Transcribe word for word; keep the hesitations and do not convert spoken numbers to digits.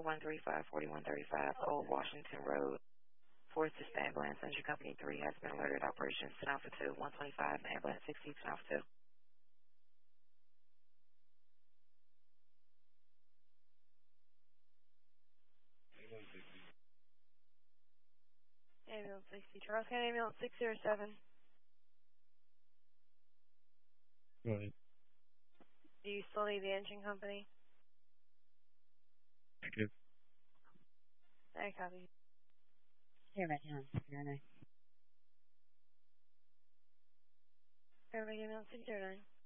one three five, four one three five Old Washington Road. Fourth is ambulance. Engine Company three has been alerted. Operation ten Alpha two, one twenty-five, ambulance sixty, ten Alpha two. Ambulance sixty, Charles County Ambulance six zero seven. Go ahead. Do you still need the engine company? Negative. I copy. Here, right now. Zero nine. Everybody Ambulance six zero nine.